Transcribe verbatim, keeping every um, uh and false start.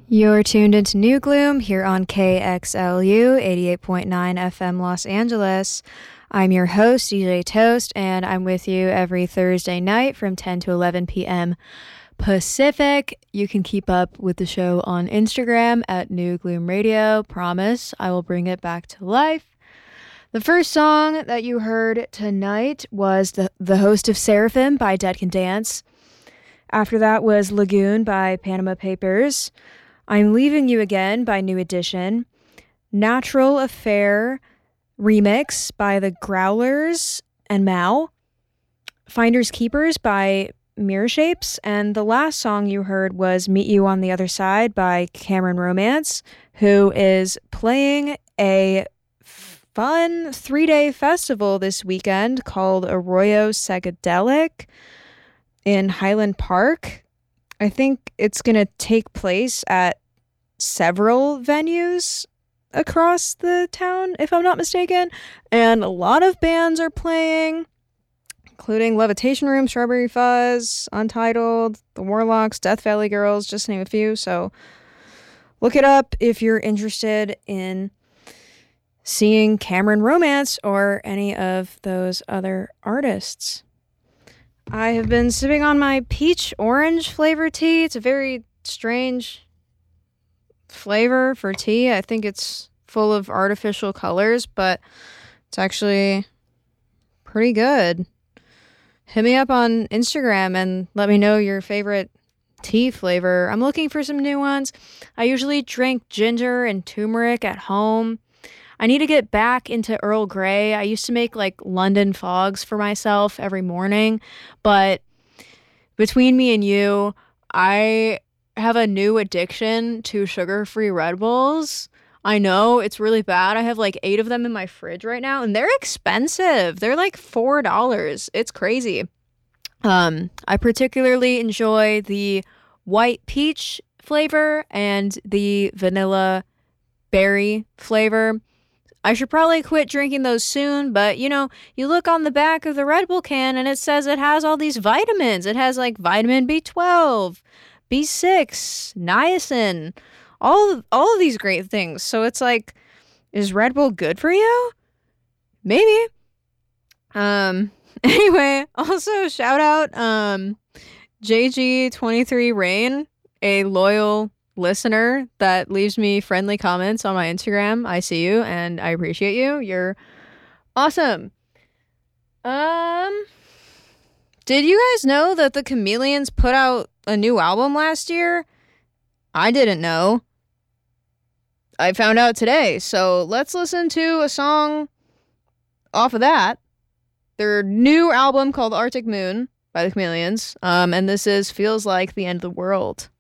You're tuned into New Gloom here on K X L U eighty-eight point nine F M Los Angeles. I'm your host, D J Toast, and I'm with you every Thursday night from ten to eleven p.m. Pacific. You can keep up with the show on Instagram at New Gloom Radio. Promise, I will bring it back to life. The first song that you heard tonight was The, the Host of Seraphim by Dead Can Dance. After that was Lagoon by Panama Papers. I'm Leaving You Again by New Edition. Natural Affair remix by the Growlers and Mao. Finders Keepers by Mirror Shapes. And the last song you heard was Meet You on the Other Side by Cameron Romance, who is playing a fun three-day festival this weekend called Arroyo Psychedelic in Highland Park. I think it's going to take place at several venues across the town, if I'm not mistaken. And a lot of bands are playing, including Levitation Room, Strawberry Fuzz, Untitled, The Warlocks, Death Valley Girls, just to name a few. So look it up if you're interested in seeing Cameron Romance or any of those other artists. I have been sipping on my peach orange flavor tea. It's a very strange flavor for tea. I think it's full of artificial colors, but it's actually pretty good. Hit me up on Instagram and let me know your favorite tea flavor. I'm looking for some new ones. I usually drink ginger and turmeric at home. I need to get back into Earl Grey. I used to make like London fogs for myself every morning, but between me and you, I have a new addiction to sugar-free Red Bulls. I know it's really bad. I have like eight of them in my fridge right now, and they're expensive. They're like four dollars. It's crazy. Um, I particularly enjoy the white peach flavor and the vanilla berry flavor. I should probably quit drinking those soon, but you know, you look on the back of the Red Bull can and it says it has all these vitamins. It has like vitamin B twelve, B six, niacin, all of, all of these great things. So it's like, is Red Bull good for you? Maybe. Um, anyway, also shout out um, J G twenty-three Rain, a loyal listener that leaves me friendly comments on my Instagram. I see you and I appreciate you. You're awesome. Um, did you guys know that the Chameleons put out a new album last year? I didn't know. I found out today. So let's listen to a song off of that. Their new album called Arctic Moon by the Chameleons. Um, and this is Feels Like the End of the World.